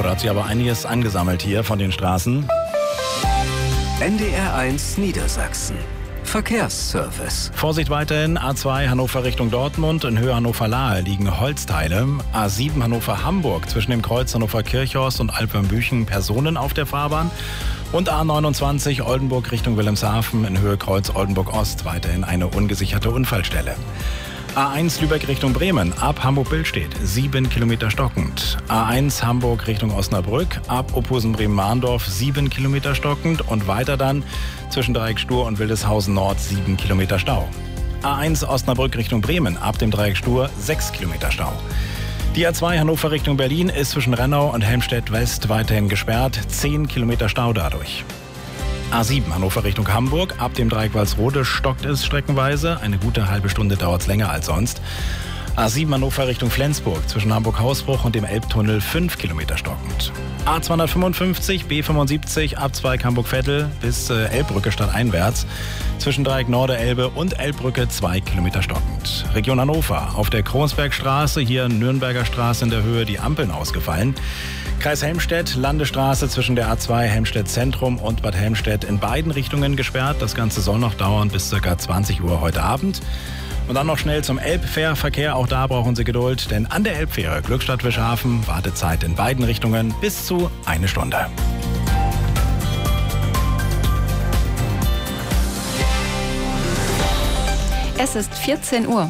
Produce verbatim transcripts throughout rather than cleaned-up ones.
da hat sich aber einiges angesammelt hier von den Straßen. N D R eins Niedersachsen. Verkehrsservice. Vorsicht weiterhin, A zwei Hannover Richtung Dortmund, in Höhe Hannover-Lahe liegen Holzteile. A sieben Hannover-Hamburg, zwischen dem Kreuz Hannover-Kirchhorst und Alpern-Büchen Personen auf der Fahrbahn. Und A neunundzwanzig Oldenburg Richtung Wilhelmshaven, in Höhe Kreuz Oldenburg-Ost, weiterhin eine ungesicherte Unfallstelle. A eins Lübeck Richtung Bremen, ab Hamburg-Billstedt, sieben Kilometer stockend. A eins Hamburg Richtung Osnabrück, ab Opusen-Bremen-Mahndorf, sieben Kilometer stockend. Und weiter dann zwischen Dreieck Stur und Wildeshausen Nord, sieben Kilometer Stau. A eins Osnabrück Richtung Bremen, ab dem Dreieck Stur, sechs Kilometer Stau. Die A zwei Hannover Richtung Berlin ist zwischen Rennau und Helmstedt West weiterhin gesperrt, zehn Kilometer Stau dadurch. A sieben Hannover Richtung Hamburg, ab dem Dreieck Walsrode stockt es streckenweise. Eine gute halbe Stunde dauert es länger als sonst. A sieben Hannover Richtung Flensburg, zwischen Hamburg-Hausbruch und dem Elbtunnel fünf Kilometer stockend. A zweihundertfünfundfünfzig B fünfundsiebzig, Abzweig Hamburg-Vettel bis äh, Elbbrücke stadteinwärts. Zwischen Dreieck Norde-Elbe und Elbbrücke zwei Kilometer stockend. Region Hannover, auf der Kronsbergstraße, hier Nürnberger Straße in der Höhe, die Ampeln ausgefallen. Kreis Helmstedt, Landesstraße zwischen der A zwei Helmstedt Zentrum und Bad Helmstedt in beiden Richtungen gesperrt. Das Ganze soll noch dauern bis ca. zwanzig Uhr heute Abend. Und dann noch schnell zum Elbfährverkehr. Auch da brauchen Sie Geduld, denn an der Elbfähre Glückstadt-Wischhafen Wartezeit in beiden Richtungen bis zu eine Stunde. Es ist vierzehn Uhr.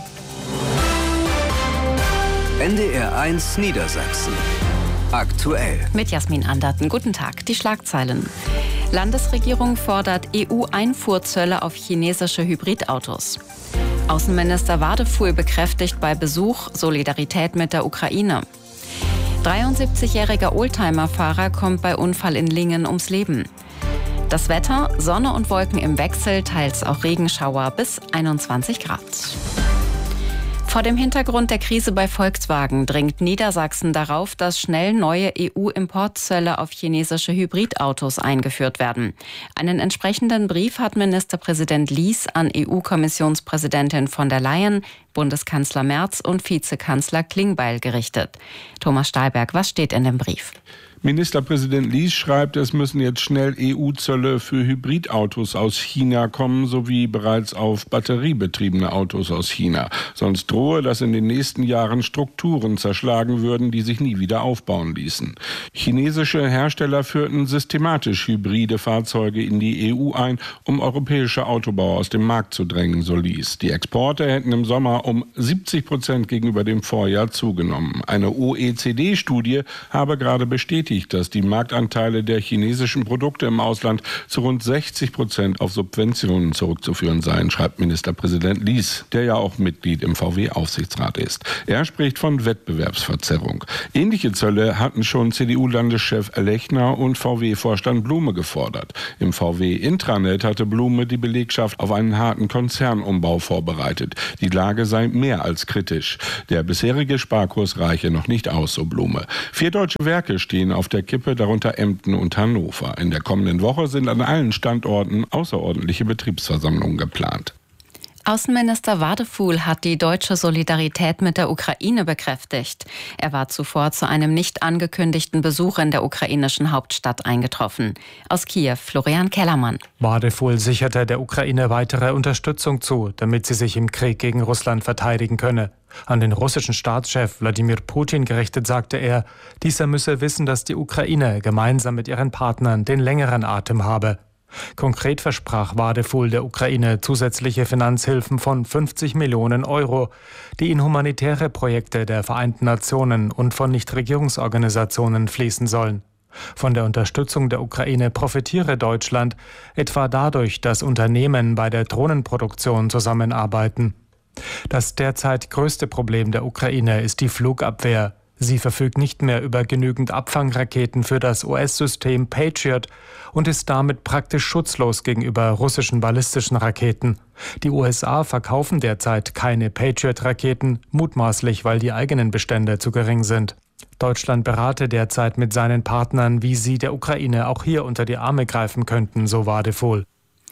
N D R eins Niedersachsen. Aktuell. Mit Jasmin Anderten. Guten Tag. Die Schlagzeilen. Landesregierung fordert E U-Einfuhrzölle auf chinesische Hybridautos. Außenminister Wadefuhl bekräftigt bei Besuch Solidarität mit der Ukraine. dreiundsiebzigjähriger Oldtimer-Fahrer kommt bei Unfall in Lingen ums Leben. Das Wetter, Sonne und Wolken im Wechsel, teils auch Regenschauer bis einundzwanzig Grad. Vor dem Hintergrund der Krise bei Volkswagen dringt Niedersachsen darauf, dass schnell neue E U-Importzölle auf chinesische Hybridautos eingeführt werden. Einen entsprechenden Brief hat Ministerpräsident Lies an E U-Kommissionspräsidentin von der Leyen, Bundeskanzler Merz und Vizekanzler Klingbeil gerichtet. Thomas Stahlberg, was steht in dem Brief? Ministerpräsident Lies schreibt, es müssen jetzt schnell E U-Zölle für Hybridautos aus China kommen, sowie bereits auf batteriebetriebene Autos aus China. Sonst drohe, dass in den nächsten Jahren Strukturen zerschlagen würden, die sich nie wieder aufbauen ließen. Chinesische Hersteller führten systematisch hybride Fahrzeuge in die E U ein, um europäische Autobauer aus dem Markt zu drängen, so Lies. Die Exporte hätten im Sommer um siebzig Prozent gegenüber dem Vorjahr zugenommen. Eine O E C D-Studie habe gerade bestätigt, dass die Marktanteile der chinesischen Produkte im Ausland zu rund sechzig Prozent auf Subventionen zurückzuführen seien, schreibt Ministerpräsident Lies, der ja auch Mitglied im V W-Aufsichtsrat ist. Er spricht von Wettbewerbsverzerrung. Ähnliche Zölle hatten schon C D U-Landeschef Lechner und V W-Vorstand Blume gefordert. Im V W-Intranet hatte Blume die Belegschaft auf einen harten Konzernumbau vorbereitet. Die Lage sei mehr als kritisch. Der bisherige Sparkurs reiche noch nicht aus, so Blume. Vier deutsche Werke stehen auf der Kippe, darunter Emden und Hannover. In der kommenden Woche sind an allen Standorten außerordentliche Betriebsversammlungen geplant. Außenminister Wadefuhl hat die deutsche Solidarität mit der Ukraine bekräftigt. Er war zuvor zu einem nicht angekündigten Besuch in der ukrainischen Hauptstadt eingetroffen. Aus Kiew, Florian Kellermann. Wadefuhl sicherte der Ukraine weitere Unterstützung zu, damit sie sich im Krieg gegen Russland verteidigen könne. An den russischen Staatschef Wladimir Putin gerichtet sagte er, dieser müsse wissen, dass die Ukraine gemeinsam mit ihren Partnern den längeren Atem habe. Konkret versprach Wadefuhl der Ukraine zusätzliche Finanzhilfen von fünfzig Millionen Euro, die in humanitäre Projekte der Vereinten Nationen und von Nichtregierungsorganisationen fließen sollen. Von der Unterstützung der Ukraine profitiere Deutschland, etwa dadurch, dass Unternehmen bei der Drohnenproduktion zusammenarbeiten. Das derzeit größte Problem der Ukraine ist die Flugabwehr. Sie verfügt nicht mehr über genügend Abfangraketen für das U S-System Patriot und ist damit praktisch schutzlos gegenüber russischen ballistischen Raketen. Die U S A verkaufen derzeit keine Patriot-Raketen, mutmaßlich, weil die eigenen Bestände zu gering sind. Deutschland berate derzeit mit seinen Partnern, wie sie der Ukraine auch hier unter die Arme greifen könnten, so Wadefuhl.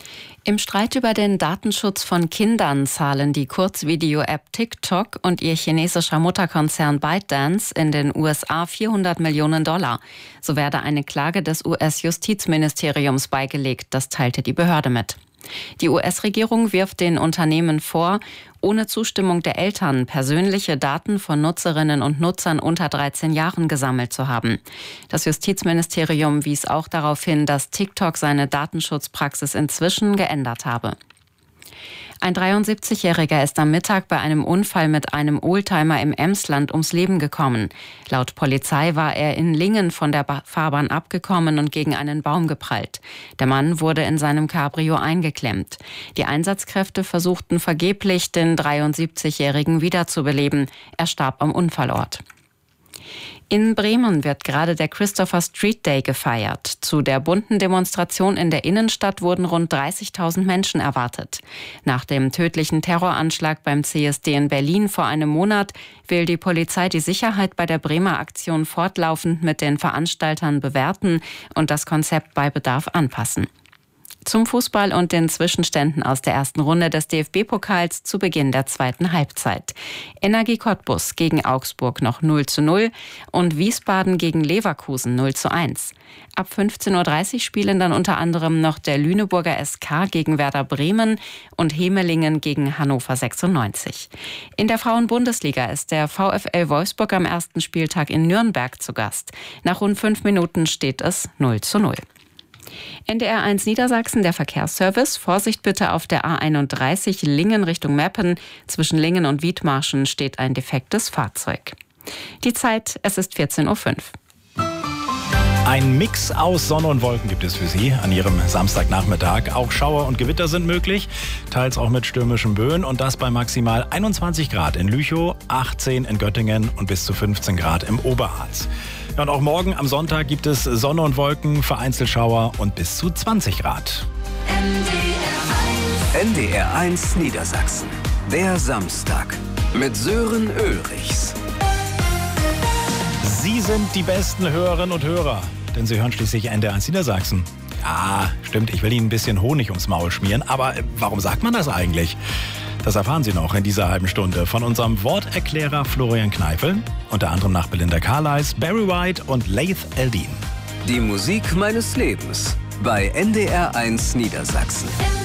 Im Streit über den Datenschutz von Kindern zahlen die Kurzvideo-App TikTok und ihr chinesischer Mutterkonzern ByteDance in den U S A vierhundert Millionen Dollar. So werde eine Klage des U S-Justizministeriums beigelegt, das teilte die Behörde mit. Die U S-Regierung wirft den Unternehmen vor, ohne Zustimmung der Eltern persönliche Daten von Nutzerinnen und Nutzern unter dreizehn Jahren gesammelt zu haben. Das Justizministerium wies auch darauf hin, dass TikTok seine Datenschutzpraxis inzwischen geändert habe. Ein dreiundsiebzigjähriger ist am Mittag bei einem Unfall mit einem Oldtimer im Emsland ums Leben gekommen. Laut Polizei war er in Lingen von der Fahrbahn abgekommen und gegen einen Baum geprallt. Der Mann wurde in seinem Cabrio eingeklemmt. Die Einsatzkräfte versuchten vergeblich, den dreiundsiebzigjährigen wiederzubeleben. Er starb am Unfallort. In Bremen wird gerade der Christopher Street Day gefeiert. Zu der bunten Demonstration in der Innenstadt wurden rund dreißigtausend Menschen erwartet. Nach dem tödlichen Terroranschlag beim C S D in Berlin vor einem Monat will die Polizei die Sicherheit bei der Bremer Aktion fortlaufend mit den Veranstaltern bewerten und das Konzept bei Bedarf anpassen. Zum Fußball und den Zwischenständen aus der ersten Runde des D F B-Pokals zu Beginn der zweiten Halbzeit. Energie Cottbus gegen Augsburg noch null zu null und Wiesbaden gegen Leverkusen null zu eins. Ab fünfzehn Uhr dreißig spielen dann unter anderem noch der Lüneburger S K gegen Werder Bremen und Hemelingen gegen Hannover sechsundneunzig. In der Frauen-Bundesliga ist der VfL Wolfsburg am ersten Spieltag in Nürnberg zu Gast. Nach rund fünf Minuten steht es null zu null. N D R eins Niedersachsen, der Verkehrsservice. Vorsicht bitte auf der A einunddreißig Lingen Richtung Meppen. Zwischen Lingen und Wiedmarschen steht ein defektes Fahrzeug. Die Zeit, es ist vierzehn Uhr fünf. Ein Mix aus Sonne und Wolken gibt es für Sie an Ihrem Samstagnachmittag. Auch Schauer und Gewitter sind möglich, teils auch mit stürmischen Böen und das bei maximal einundzwanzig Grad in Lüchow, achtzehn in Göttingen und bis zu fünfzehn Grad im Oberharz. Ja, und auch morgen am Sonntag gibt es Sonne und Wolken, vereinzelt Schauer und bis zu zwanzig Grad. N D R eins Niedersachsen. Der Samstag mit Sören Ulrichs. Sie sind die besten Hörerinnen und Hörer, denn Sie hören schließlich N D R eins Niedersachsen. Ja, stimmt, ich will Ihnen ein bisschen Honig ums Maul schmieren, aber warum sagt man das eigentlich? Das erfahren Sie noch in dieser halben Stunde von unserem Worterklärer Florian Kneifel, unter anderem nach Belinda Carlisle, Barry White und Laith Eldin. Die Musik meines Lebens bei N D R eins Niedersachsen.